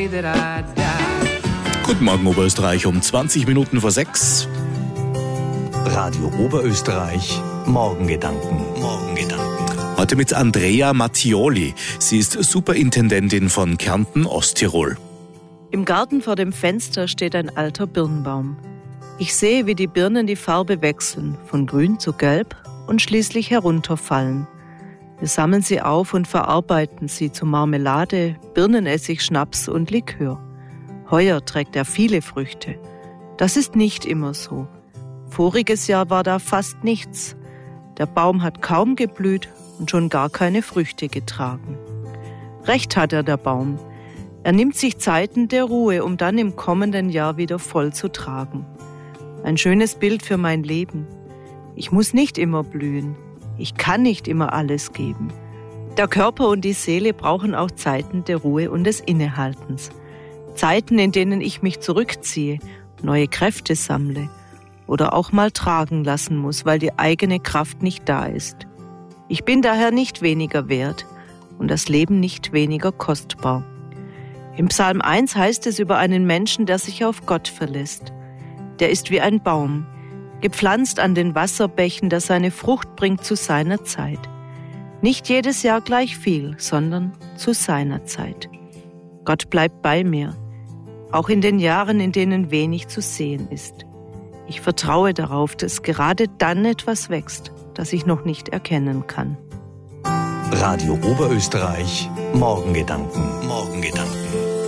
day that I die. Guten Morgen Oberösterreich um 20 Minuten vor 6. Radio Oberösterreich, Morgengedanken. Heute mit Andrea Mattioli. Sie ist Superintendentin von Kärnten, Osttirol. Im Garten vor dem Fenster steht ein alter Birnbaum. Ich sehe, wie die Birnen die Farbe wechseln, von grün zu gelb und schließlich herunterfallen. Wir sammeln sie auf und verarbeiten sie zu Marmelade, Birnenessig, Schnaps und Likör. Heuer trägt er viele Früchte. Das ist nicht immer so. Voriges Jahr war da fast nichts. Der Baum hat kaum geblüht und schon gar keine Früchte getragen. Recht hat der Baum. Er nimmt sich Zeiten der Ruhe, um dann im kommenden Jahr wieder voll zu tragen. Ein schönes Bild für mein Leben. Ich muss nicht immer blühen. Ich kann nicht immer alles geben. Der Körper und die Seele brauchen auch Zeiten der Ruhe und des Innehaltens. Zeiten, in denen ich mich zurückziehe, neue Kräfte sammle oder auch mal tragen lassen muss, weil die eigene Kraft nicht da ist. Ich bin daher nicht weniger wert und das Leben nicht weniger kostbar. Im Psalm 1 heißt es über einen Menschen, der sich auf Gott verlässt. Der ist wie ein Baum, gepflanzt an den Wasserbächen, der seine Frucht bringt zu seiner Zeit. Nicht jedes Jahr gleich viel, sondern zu seiner Zeit. Gott bleibt bei mir, auch in den Jahren, in denen wenig zu sehen ist. Ich vertraue darauf, dass gerade dann etwas wächst, das ich noch nicht erkennen kann. Radio Oberösterreich, Morgengedanken.